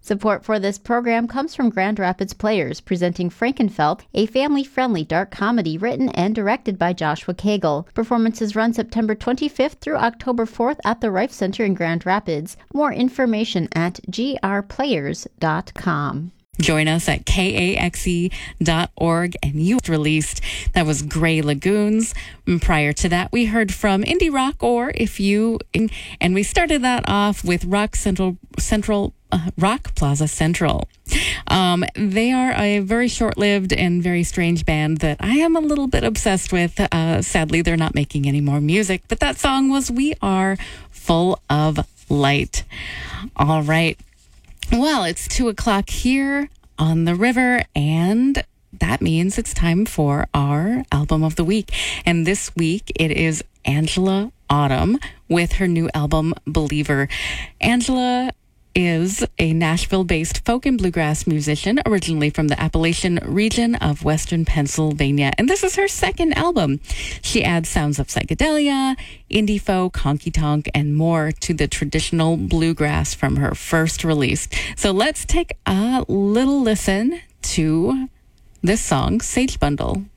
Support for this program comes from Grand Rapids Players, presenting Frankenfeld, a family-friendly dark comedy written and directed by Joshua Cagle. Performances run September 25th through October 4th at the Rife Center in Grand Rapids. More information at grplayers.com. Join us at kaxe.org, and you released, that was Gray Lagoons. And prior to that, we heard from Indie Rock, or If You, and we started that off with Rock Plaza Central. They are a very short-lived and very strange band that I am a little bit obsessed with. Sadly, they're not making any more music, but that song was We Are Full of Light. All right. Well, it's 2:00 here on the river, and that means it's time for our album of the week. And this week it is Angela Autumn with her new album, Believer. Angela is a Nashville-based folk and bluegrass musician, originally from the Appalachian region of Western Pennsylvania. And this is her second album. She adds sounds of psychedelia, indie folk, honky-tonk, and more to the traditional bluegrass from her first release. So let's take a little listen to this song, Sage Bundle.